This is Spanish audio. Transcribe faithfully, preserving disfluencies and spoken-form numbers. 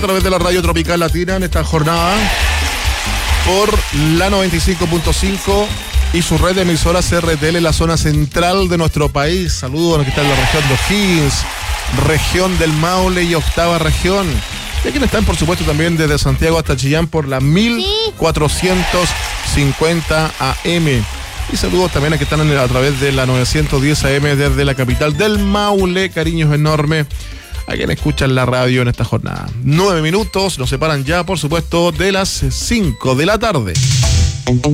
A través de la Radio Tropical Latina en esta jornada por la noventa y cinco punto cinco y su red de emisoras C R T L en la zona central de nuestro país. Saludos a los que están en la región de O'Higgins, región del Maule y octava región. Y a quienes están, por supuesto, también desde Santiago hasta Chillán por la mil cuatrocientos cincuenta A M. Y saludos también a que están a través de la novecientos diez A M desde la capital del Maule. Cariños enormes a quienes escuchan la radio en esta jornada. Nueve minutos nos separan ya, por supuesto, de las cinco de la tarde.